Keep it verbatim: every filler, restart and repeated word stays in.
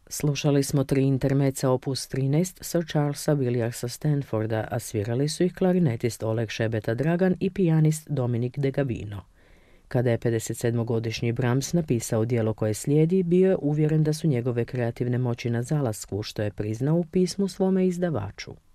Slušali smo tri intermeca opus trinaest Sir Charlesa Williamsa Stanforda, a svirali su ih klarinetist Oleg Šebeta Dragan i pijanist Dominik de Gavino. Kada je pedesetsedmogodišnji Brahms napisao djelo koje slijedi, bio je uvjeren da su njegove kreativne moći na zalasku, što je priznao u pismu svome izdavaču.